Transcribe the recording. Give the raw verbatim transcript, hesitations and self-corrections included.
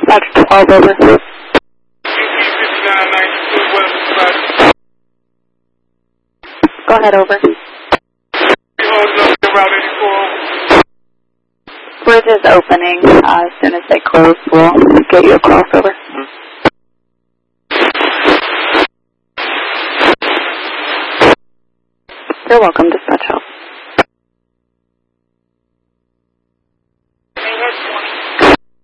Dispatch twelve, over. Go ahead, over. Bridge is opening. Uh, as soon as they close, we'll get you a crossover. You're welcome, Dispatch.